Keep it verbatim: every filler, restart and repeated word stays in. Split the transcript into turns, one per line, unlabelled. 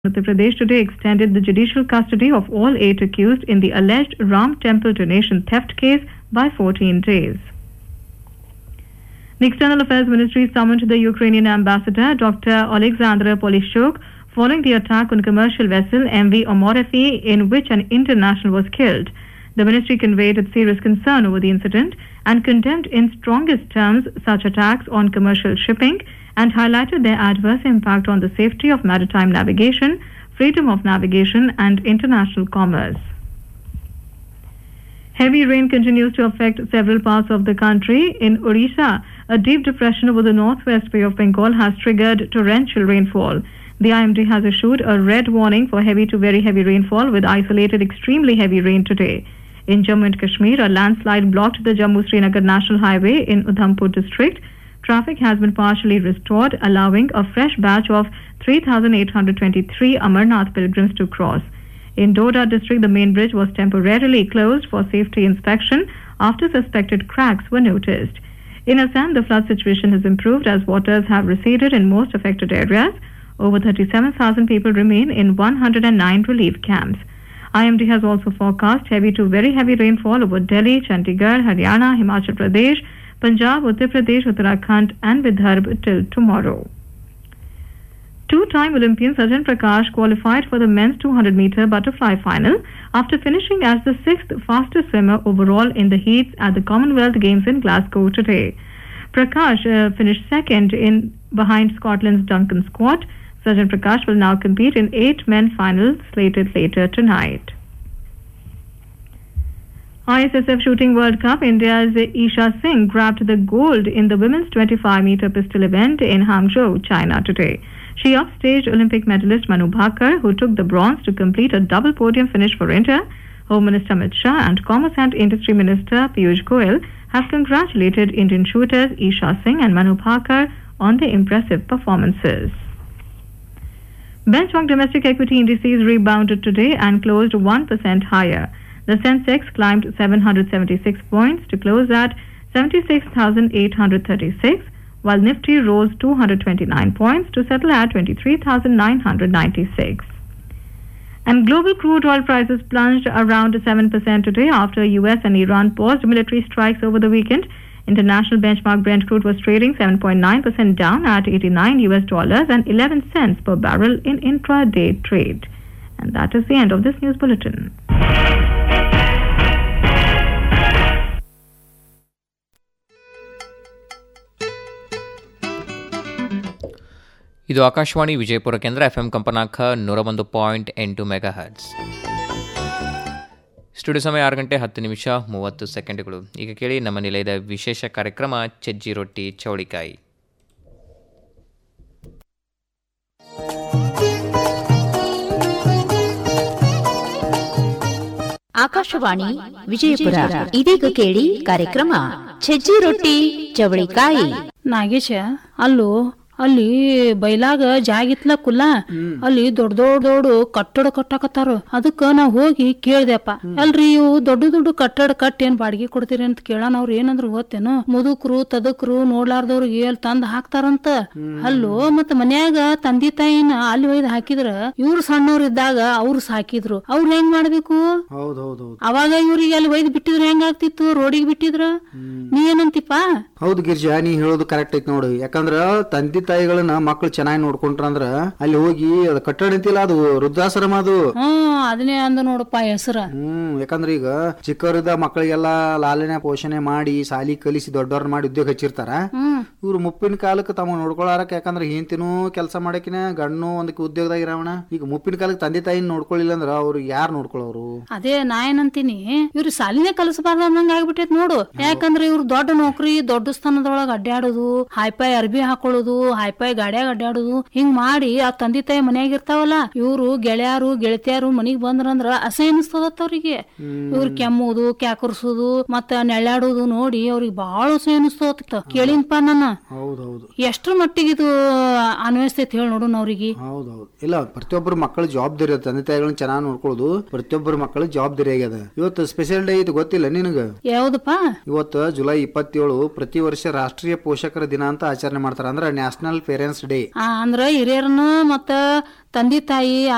Uttar Pradesh today extended the judicial custody of all eight accused in the alleged Ram Temple donation theft case by fourteen days. The External Affairs Ministry summoned the Ukrainian ambassador, Doctor Alexander Polishchuk, following the attack on commercial vessel M V Omorefi, in which an Indian national was killed. The ministry conveyed its serious concern over the incident and condemned in strongest terms such attacks on commercial shipping and highlighted their adverse impact on the safety of maritime navigation, freedom of navigation and international commerce. Heavy rain continues to affect several parts of the country. In Odisha, a deep depression over the northwest Bay of Bengal has triggered torrential rainfall. The I M D has issued a red warning for heavy to very heavy rainfall with isolated extremely heavy rain today. In Jammu and Kashmir, a landslide blocked the Jammu-Srinagar National Highway in Udhampur district. Traffic has been partially restored, allowing a fresh batch of three thousand eight hundred twenty-three Amarnath pilgrims to cross. In Doda district, the main bridge was temporarily closed for safety inspection after suspected cracks were noticed. In Assam, the flood situation has improved as waters have receded in most affected areas. Over thirty-seven thousand people remain in one hundred nine relief camps. I M D has also forecast heavy to very heavy rainfall over Delhi, Chandigarh, Haryana, Himachal Pradesh, Punjab, Uttar Pradesh, Uttarakhand and Vidarbha till tomorrow. Two-time Olympian Sajjan Prakash qualified for the men's two hundred meter butterfly final after finishing as the sixth fastest swimmer overall in the heats at the Commonwealth Games in Glasgow today. Prakash uh, finished second in behind Scotland's Duncan Scott. Sajjan Prakash will now compete in eight men finals slated later tonight. I S S F Shooting World Cup, India's Isha Singh grabbed the gold in the women's twenty-five meter pistol event in Hangzhou, China today. She upstaged Olympic medalist Manu Bhaker, who took the bronze to complete a double podium finish for India. Home Minister Amit Shah and Commerce and Industry Minister Piyush Goyal have congratulated Indian shooters Isha Singh and Manu Bhaker on their impressive performances. Benchmark domestic equity indices rebounded today and closed one percent higher. The Sensex climbed seven hundred seventy-six points to close at seventy-six thousand eight hundred thirty-six, while Nifty rose two hundred twenty-nine points to settle at twenty-three thousand nine hundred ninety-six. And global crude oil prices plunged around seven percent today after U S and Iran paused military strikes over the weekend. International benchmark Brent crude was trading seven point nine percent down at eighty-nine U S dollars and eleven cents per barrel in intraday trade. And that is the end of this news bulletin.
ಇದು ಆಕಾಶವಾಣಿ ವಿಜಯಪುರ ಕೇಂದ್ರ F M ಕಂಪನಾಂಕ ನೂರ ಒಂದು point ಎಂಟು mega hertz. Studio ಸಮಯ ಆರು ಗಂಟೆ ಹತ್ತು ನಿಮಿಷ ಮೂವತ್ತು ಸೆಕೆಂಡ್ಗಳು. ಈಗ ಕೇಳಿ ನಮ್ಮ ನಿಲಯದ ವಿಶೇಷ ಕಾರ್ಯಕ್ರಮ ಚಜ್ಜಿ ರೊಟ್ಟಿ ಚೌಳಿಕಾಯಿ.
ಆಕಾಶವಾಣಿ ವಿಜಯಪುರ. ಇದೀಗ ಕೇಳಿ ಕಾರ್ಯಕ್ರಮ ಸಜ್ಜಿ ರೊಟ್ಟಿ ಚವಳಿಕಾಯಿ.
ನಾಗೇಶ, ಅಲ್ಲೋ ಅಲ್ಲಿ ಬೈಲಾಗ ಜಾಗಿತ್ಲ ಕುಲ್ಲ ಅಲ್ಲಿ ದೊಡ್ಡ ದೊಡ್ಡ ದೊಡ್ಡ ಕಟ್ಟಡ ಕಟ್ಟಾಕತ್ತಾರ. ಅದಕ್ಕ ನಾ ಹೋಗಿ ಕೇಳ್ದೆಪ್ಪ, ಅಲ್ರಿ ಇವು ದೊಡ್ಡ ದೊಡ್ಡ ಕಟ್ಟಡ ಕಟ್ಟಿ ಏನ್ ಬಾಡಿಗೆ ಕೊಡ್ತೀರಿ ಅಂತ ಕೇಳೋಣ. ಅವ್ರ ಏನಂದ್ರು ಗೊತ್ತೇನು, ಮುದುಕ್ರು ತದಕ್ರು ನೋಡ್ಲಾರ್ದವ್ರಿಗೆ ಅಲ್ಲಿ ತಂದ್ ಹಾಕ್ತಾರಂತ. ಅಲ್ಲೋ ಮತ್ತ ಮನ್ಯಾಗ ತಂದಿ ತಾಯಿನ ಅಲ್ಲಿ ಒಯ್ದು ಹಾಕಿದ್ರ ಇವ್ರು ಸಣ್ಣವ್ರ ಇದ್ದಾಗ ಅವ್ರು ಸಾಕಿದ್ರು, ಅವ್ರ ಹೆಂಗ್ ಮಾಡ್ಬೇಕು? ಅವಾಗ ಇವ್ರಿಗೆ ಅಲ್ಲಿ ಒಯ್ದು ಬಿಟ್ಟಿದ್ರ ಹೆಂಗ ಆಗ್ತಿತ್ತು? ರೋಡಿಗೆ ಬಿಟ್ಟಿದ್ರ. ನೀ ಏನಂತಿಪ್ಪ?
ಹೌದು ಗಿರ್ಜಾ, ನೀ ಹೇಳೋದು ಕರೆಕ್ಟ್ ಐತಿ ನೋಡು. ಯಾಕಂದ್ರ ತಂದೆ ತಾಯಿಗಳನ್ನ ಮಕ್ಳು ಚೆನ್ನಾಗಿ ನೋಡ್ಕೊಂಡ್ರ ಅಂದ್ರ ಅಲ್ಲಿ ಹೋಗಿ ಅದ್ ಕಟ್ಟಡ ಅಂತಿಲ್ಲ, ಅದು ವೃದ್ಧಾಶ್ರಮ. ಅದು
ಹ್ಮ್ ಅದನ್ನೇ ಅಂದ ನೋಡಪ್ಪ ಹೆಸರ.
ಹ್ಮ್ ಯಾಕಂದ್ರ ಈಗ ಚಿಕ್ಕವರಿದ್ದ ಮಕ್ಕಳಿಗೆಲ್ಲಾ ಲಾಲನೆ ಪೋಷಣೆ ಮಾಡಿ ಸಾಲಿ ಕಲಿಸಿ ದೊಡ್ಡವ್ರ ಮಾಡಿ ಉದ್ಯೋಗ ಹಚ್ಚಿರ್ತಾರ. ಇವ್ರು ಮುಪ್ಪಿನ ಕಾಲಕ್ಕೆ ತಮ್ಮ ನೋಡ್ಕೊಳಾರಕ್, ಯಾಕಂದ್ರ ಹೆಂತಿನೂ ಕೆಲಸ ಮಾಡಕಿನ ಗಣ್ಣು ಒಂದಕ್ಕೆ ಉದ್ಯೋಗದಾಗ ಇರಾವಣ. ಈಗ ಮುಪ್ಪಿನ ಕಾಲಕ್ಕೆ ತಂದೆ ತಾಯಿನ ನೋಡ್ಕೊಳ್ಳಿಲ್ಲ ಅಂದ್ರ ಅವ್ರು ಯಾರು ನೋಡ್ಕೊಳ್ಳೋರು?
ಅದೇ ನಾ ಏನಂತೀನಿ, ಇವ್ರು ಸಾಲಿನೇ ಕಲಿಸಬಾರ್ದ ಅನ್ನಂಗ ಆಗ್ಬಿಟ್ಟೈತ್ ನೋಡು. ಯಾಕಂದ್ರ ಇವ್ರು ದೊಡ್ಡ ನೌಕರಿ, ದೊಡ್ಡ ಸ್ಥಾನದೊಳಗ ಅಡ್ಡಾಡೋದು, ಹೈಫೈ ಅರ್ಬಿ ಹಾಕೊಳ್ಳೋದು, ಹೈಫೈ ಗಾಡ್ಯಾಗ ಅಡ್ಡಾಡುದು, ಹಿಂಗ್ ಮಾಡಿ ಆ ತಂದೆ ತಾಯಿ ಮನ್ಯಾಗ ಇರ್ತಾವಲ್ಲ, ಇವ್ರು ಗೆಳೆಯಾರು ಗೆಳತಿಯಾರು ಮನಿಗ್ ಬಂದ್ರಂದ್ರ ಅಸಹ್ಯ ಅನಿಸ್ತದತ್ತ ಅವ್ರಿಗೆ. ಇವ್ರ ಕೆಮ್ಮುದು, ಕ್ಯಾಕರ್ಸುದು, ಮತ್ತ ನೆಳ್ಳಾಡುದು ನೋಡಿ ಅವ್ರಿಗೆ ಬಹಳ ಅಸಹ್ಯ ಅನಿಸ್ತದ. ಕೇಳಿನ್ಪಾ ನನ್ನ. ಎಷ್ಟ್ರ ಮಟ್ಟಿಗೆ ಇದು ಅನ್ವಯಿಸ್ತೈತಿ ಹೇಳಿ ನೋಡು ಅವ್ರಿಗೆ.
ಹೌದೌದು. ಇಲ್ಲ, ಪ್ರತಿಯೊಬ್ಬರು ಮಕ್ಕಳ ಜವಾಬ್ದಾರಿ ಅದ. ತಂದೆ ತಾಯಿಗಳನ್ನ ಚೆನ್ನಾಗಿ ನೋಡ್ಕೊಳ್ಳೋದು ಪ್ರತಿಯೊಬ್ಬರ ಮಕ್ಕಳ ಜವಾಬ್ದಾರಿ ಆಗ್ಯದ. ಇವತ್ತು ಸ್ಪೆಷಲ್ ಡೇ ಇದು ಗೊತ್ತಿಲ್ಲ ನಿನಗ?
ಯಾವ್ದಪ್ಪ?
ಇವತ್ತು ಜುಲೈ ಇಪ್ಪತ್ತೇಳು ಪ್ರತಿ ವರ್ಷ ರಾಷ್ಟ್ರೀಯ ಪೋಷಕರ ದಿನ ಅಂತ ಆಚರಣೆ ಮಾಡ್ತಾರ. ಅಂದ್ರ ನ್ಯಾಷನಲ್ ಪೇರೆಂಟ್ಸ್ ಡೇ.
ಅಂದ್ರ ಹಿರಿಯರನ್ನ ಮತ್ತ ತಂದೆ ತಾಯಿ